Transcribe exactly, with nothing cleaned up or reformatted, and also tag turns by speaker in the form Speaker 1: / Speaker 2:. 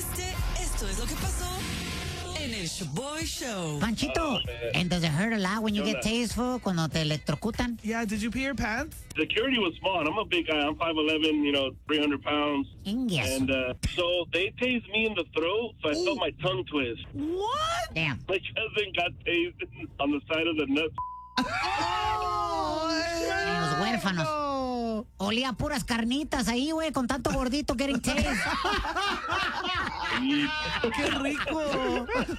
Speaker 1: perdiste, esto es lo que pasó en el Shaboy Show.
Speaker 2: Panchito, and does it hurt a lot when you get tased, fool, cuando te electrocutan?
Speaker 3: Yeah, did you pee your pants?
Speaker 4: Security was small. I'm a big guy. I'm five eleven, you know, three hundred pounds.
Speaker 2: Yes.
Speaker 4: And uh, so they tased me in the throat, so I
Speaker 2: Ooh.
Speaker 4: felt my tongue twist.
Speaker 3: What?
Speaker 2: Damn.
Speaker 4: My cousin got tased on the side of the nuts.
Speaker 3: Oh,
Speaker 2: En los huérfanos.
Speaker 3: no.
Speaker 2: Olía puras carnitas ahí, güey, con tanto gordito getting tased.
Speaker 3: ¡Qué rico!